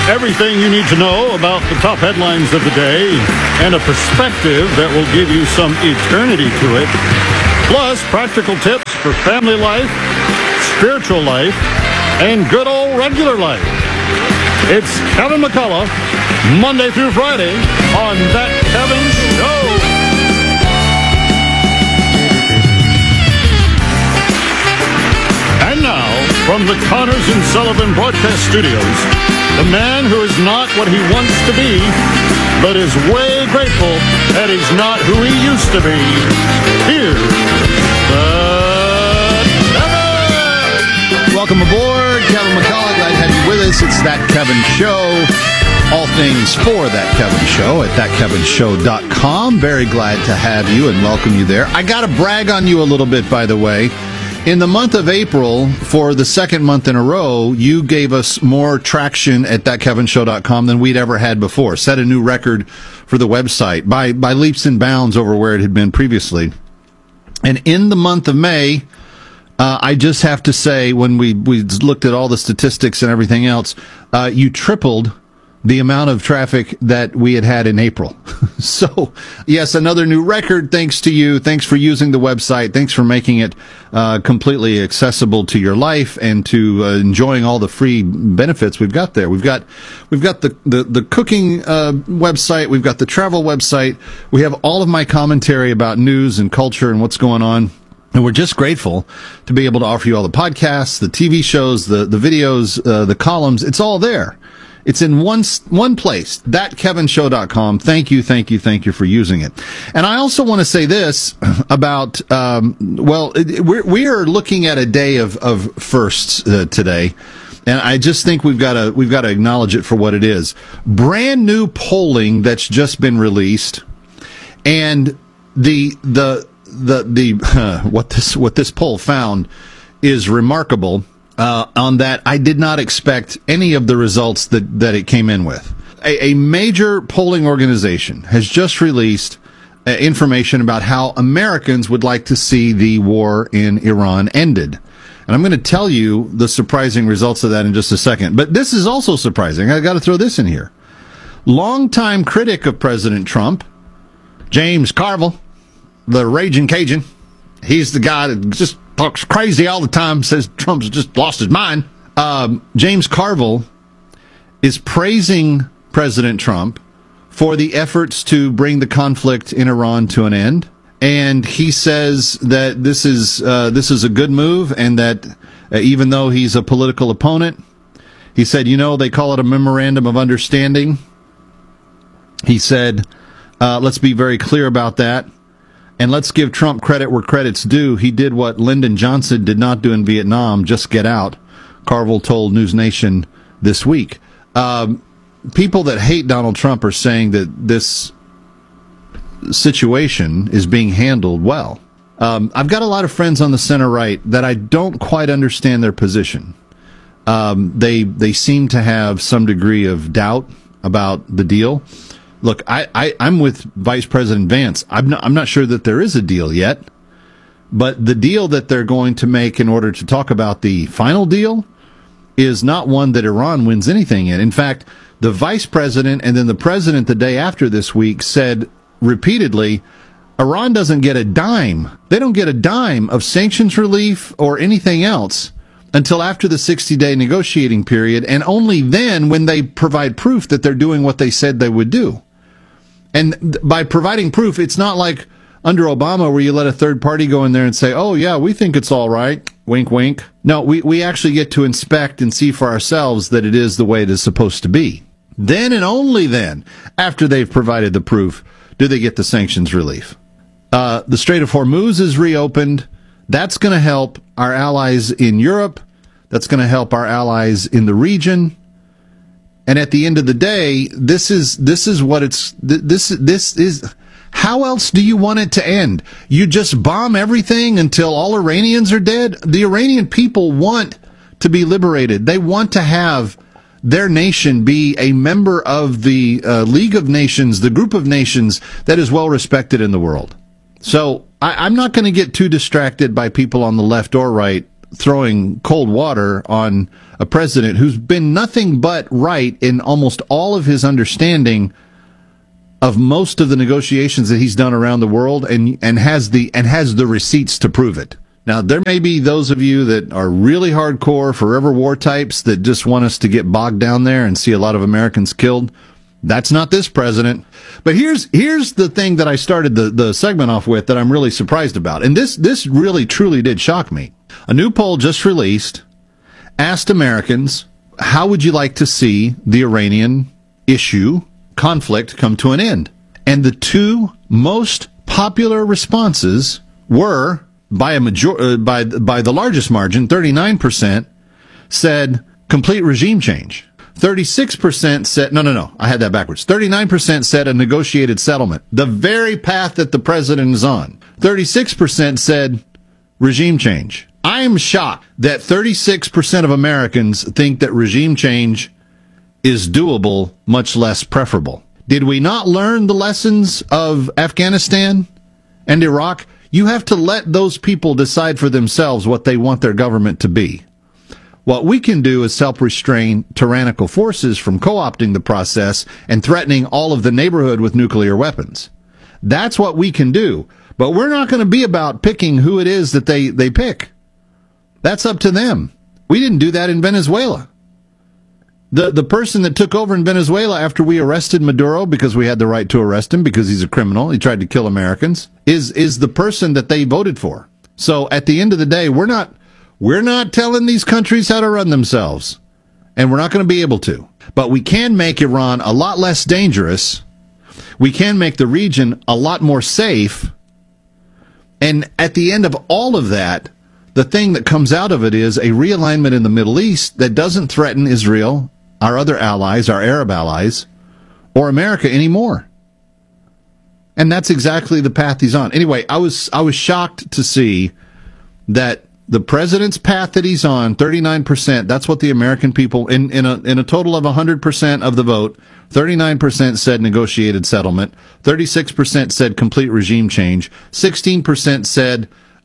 Everything you need to know about the top headlines of the day and a perspective that will give you some eternity to it. Plus, practical tips for family life, spiritual life, and good old regular life. It's Kevin McCullough, Monday through Friday on That Kevin Show. And now, from the Connors and Sullivan Broadcast Studios, the man who is not what he wants to be, but is way grateful that he's not who he used to be. Here's Kevin! Welcome aboard, Kevin McCullough. Glad to have you with us. It's That Kevin Show. All things for That Kevin Show at thatkevinshow.com. Very glad to have you and welcome you there. I got to brag on you a little bit, by the way. In the month of April, for the second month in a row, you gave us more traction at thatkevinshow.com than we'd ever had before. Set a new record for the website by leaps and bounds over where it had been previously. And in the month of May, I just have to say, when we looked at all the statistics and everything else, you tripled the amount of traffic that we had in April. So, yes, another new record thanks to you. Thanks for using the website. Thanks for making it completely accessible to your life and to enjoying all the free benefits we've got there. We've got the cooking website. We've got the travel website. We have all of my commentary about news and culture and what's going on. And we're just grateful to be able to offer you all the podcasts, the TV shows, the videos, the columns. It's all there. It's in one place, thatkevinshow.com. Thank you for using it. And I also want to say this about, we are looking at a day of firsts today. And I just think we've got to acknowledge it for what it is. Brand new polling that's just been released. And what this poll found is remarkable. On that, I did not expect any of the results that it came in with. A major polling organization has just released information about how Americans would like to see the war in Iran ended. And I'm going to tell you the surprising results of that in just a second. But this is also surprising. I got to throw this in here. Longtime critic of President Trump, James Carville, the Raging Cajun, he's the guy that just talks crazy all the time, says Trump's just lost his mind. James Carville is praising President Trump for the efforts to bring the conflict in Iran to an end. And he says that this is a good move, and that even though he's a political opponent, he said, they call it a memorandum of understanding. He said, let's be very clear about that. And let's give Trump credit where credit's due. He did what Lyndon Johnson did not do in Vietnam, just get out, Carville told News Nation this week. People that hate Donald Trump are saying that this situation is being handled well. I've got a lot of friends on the center right that I don't quite understand their position. They seem to have some degree of doubt about the deal. Look, I'm with Vice President Vance. I'm not sure that there is a deal yet, but the deal that they're going to make in order to talk about the final deal is not one that Iran wins anything in. In fact, the Vice President and then the President the day after this week said repeatedly, Iran doesn't get a dime. They don't get a dime of sanctions relief or anything else until after the 60-day negotiating period, and only then when they provide proof that they're doing what they said they would do. And by providing proof, it's not like under Obama where you let a third party go in there and say, oh, yeah, we think it's all right. Wink, wink. No, we actually get to inspect and see for ourselves that it is the way it is supposed to be. Then and only then, after they've provided the proof, do they get the sanctions relief. The Strait of Hormuz is reopened. That's going to help our allies in Europe. That's going to help our allies in the region. And at the end of the day, this is how else do you want it to end? You just bomb everything until all Iranians are dead? The Iranian people want to be liberated. They want to have their nation be a member of the League of Nations, the group of nations that is well respected in the world. So I'm not going to get too distracted by people on the left or right throwing cold water on a president who's been nothing but right in almost all of his understanding of most of the negotiations that he's done around the world, and has the receipts to prove it. Now, there may be those of you that are really hardcore forever war types that just want us to get bogged down there and see a lot of Americans killed. That's not this president. But here's the thing that I started the segment off with that I'm really surprised about. And this really truly did shock me. A new poll just released asked Americans, how would you like to see the Iranian conflict come to an end? And the two most popular responses were, by the largest margin, 39% said complete regime change. 36% said, no, I had that backwards. 39% said a negotiated settlement, the very path that the president is on. 36% said regime change. I am shocked that 36% of Americans think that regime change is doable, much less preferable. Did we not learn the lessons of Afghanistan and Iraq? You have to let those people decide for themselves what they want their government to be. What we can do is help restrain tyrannical forces from co-opting the process and threatening all of the neighborhood with nuclear weapons. That's what we can do. But we're not going to be about picking who it is that they pick. That's up to them. We didn't do that in Venezuela. The person that took over in Venezuela after we arrested Maduro, because we had the right to arrest him because he's a criminal, he tried to kill Americans, is the person that they voted for. So at the end of the day, we're not telling these countries how to run themselves, and we're not going to be able to. But we can make Iran a lot less dangerous. We can make the region a lot more safe. And at the end of all of that, the thing that comes out of it is a realignment in the Middle East that doesn't threaten Israel, our other allies, our Arab allies, or America anymore. And that's exactly the path he's on. Anyway, I was shocked to see that the president's path that he's on, 39%, that's what the American people, in a total of 100% of the vote, 39% said negotiated settlement, 36% said complete regime change, 16% said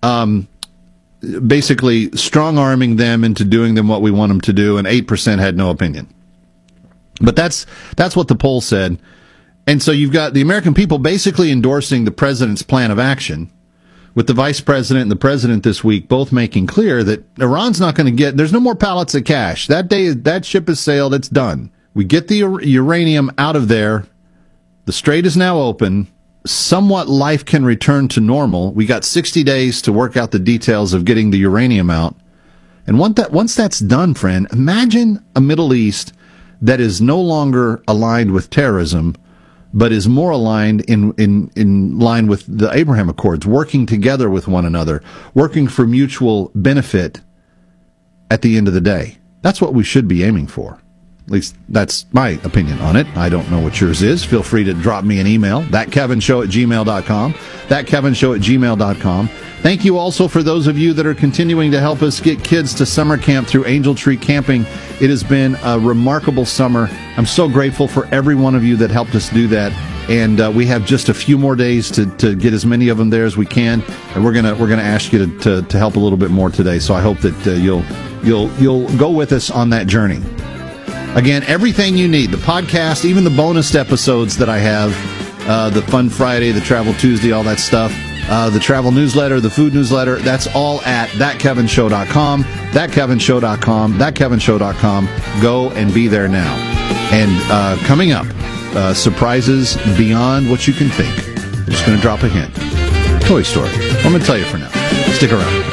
basically strong-arming them into doing them what we want them to do, and 8% had no opinion. But that's what the poll said. And so you've got the American people basically endorsing the president's plan of action, with the vice president and the president this week both making clear that Iran's not going to there's no more pallets of cash. That ship has sailed, it's done. We get the uranium out of there. The strait is now open. Somewhat life can return to normal. We got 60 days to work out the details of getting the uranium out. And once that's done, friend, imagine a Middle East that is no longer aligned with terrorism, but is more aligned in line with the Abraham Accords, working together with one another, working for mutual benefit at the end of the day. That's what we should be aiming for. At least that's my opinion on it. I don't know what yours is. Feel free to drop me an email, thatkevinshow@gmail.com, thatkevinshow@gmail.com. Thank you also for those of you that are continuing to help us get kids to summer camp through Angel Tree Camping. It has been a remarkable summer. I'm so grateful for every one of you that helped us do that. And we have just a few more days to get as many of them there as we can. And we're gonna ask you to help a little bit more today. So I hope that you'll go with us on that journey. Again, everything you need, the podcast, even the bonus episodes that I have, the Fun Friday, the Travel Tuesday, all that stuff, the travel newsletter, the food newsletter, that's all at thatkevinshow.com, thatkevinshow.com, thatkevinshow.com. Go and be there now. And coming up, surprises beyond what you can think. I'm just going to drop a hint. Toy Story. I'm going to tell you for now. Stick around.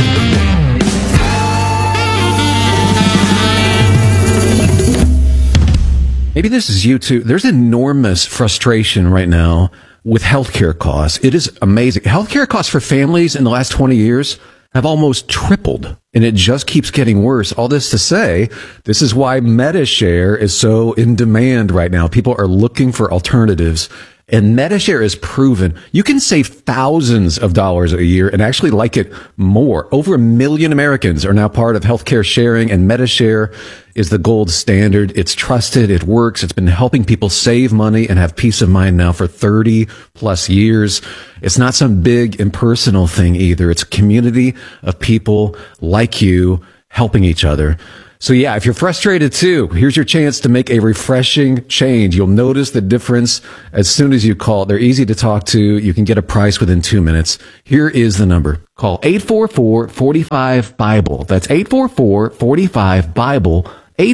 Maybe this is you too. There's enormous frustration right now with healthcare costs. It is amazing. Healthcare costs for families in the last 20 years have almost tripled, and it just keeps getting worse. All this to say, this is why MediShare is so in demand right now. People are looking for alternatives, And Medi-Share is proven. You can save thousands of dollars a year and actually like it more. Over 1 million Americans are now part of healthcare sharing, and Medi-Share is the gold standard. It's trusted. It works. It's been helping people save money and have peace of mind now for 30 plus years. It's not some big impersonal thing either. It's a community of people like you helping each other. So yeah, if you're frustrated too, here's your chance to make a refreshing change. You'll notice the difference as soon as you call. They're easy to talk to. You can get a price within 2 minutes. Here is the number. Call 844-45-BIBLE. That's 844-45-BIBLE.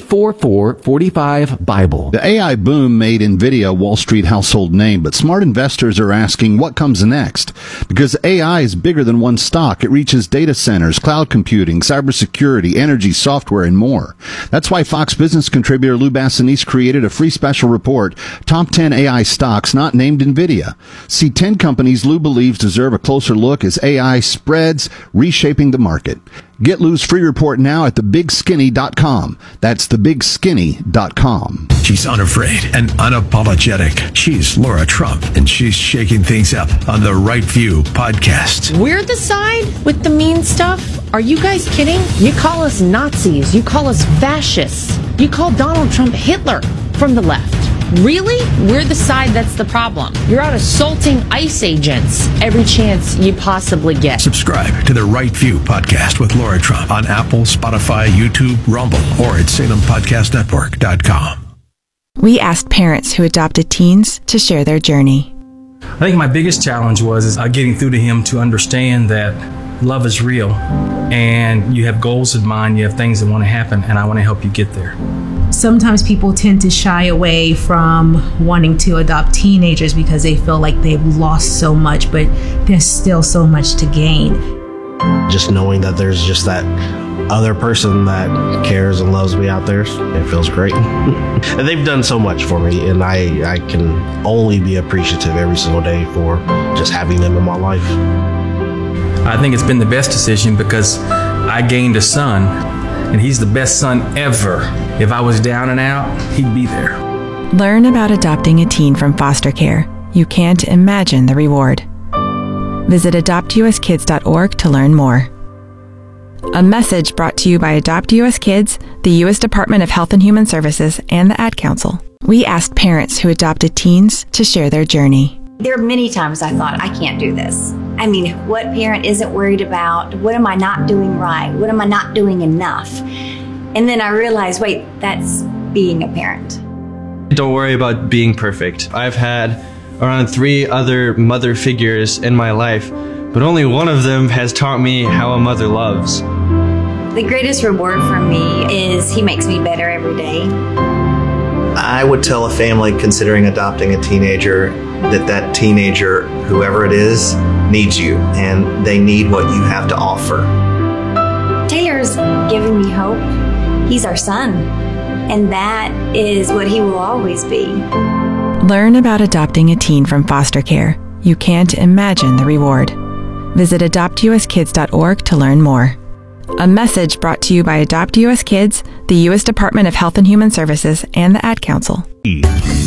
844-45-BIBLE. The AI boom made NVIDIA a Wall Street household name, but smart investors are asking what comes next. Because AI is bigger than one stock. It reaches data centers, cloud computing, cybersecurity, energy, software, and more. That's why Fox Business contributor Lou Bassanese created a free special report, Top 10 AI Stocks Not Named NVIDIA. See 10 companies Lou believes deserve a closer look as AI spreads, reshaping the market. Get Lou's free report now at thebigskinny.com. That's thebigskinny.com. She's unafraid and unapologetic. She's Laura Trump, and she's shaking things up on the Right View podcast. We're the side with the mean stuff? Are you guys kidding? You call us Nazis. You call us fascists. You call Donald Trump Hitler from the left. Really? We're the side that's the problem. You're out assaulting ICE agents every chance you possibly get. Subscribe to the Right View podcast with Laura Trump on Apple, Spotify, YouTube, Rumble, or at SalemPodcastNetwork.com. We asked parents who adopted teens to share their journey. I think my biggest challenge was getting through to him to understand that love is real and you have goals in mind, you have things that want to happen, and I want to help you get there. Sometimes people tend to shy away from wanting to adopt teenagers because they feel like they've lost so much, but there's still so much to gain. Just knowing that there's just that other person that cares and loves me out there, it feels great. And they've done so much for me, and I can only be appreciative every single day for just having them in my life. I think it's been the best decision because I gained a son, and he's the best son ever. If I was down and out, he'd be there. Learn about adopting a teen from foster care. You can't imagine the reward. Visit adoptuskids.org to learn more. A message brought to you by Adopt US Kids, the U.S. Department of Health and Human Services, and the Ad Council. We asked parents who adopted teens to share their journey. There are many times I thought, I can't do this. I mean, what parent isn't worried about, what am I not doing right? What am I not doing enough? And then I realized, wait, that's being a parent. Don't worry about being perfect. I've had around 3 other mother figures in my life, but only one of them has taught me how a mother loves. The greatest reward for me is he makes me better every day. I would tell a family considering adopting a teenager that teenager, whoever it is, needs you, and they need what you have to offer. Taylor's given me hope. He's our son, and that is what he will always be. Learn about adopting a teen from foster care. You can't imagine the reward. Visit adoptuskids.org to learn more. A message brought to you by Adopt US Kids, the U.S. Department of Health and Human Services, and the Ad Council.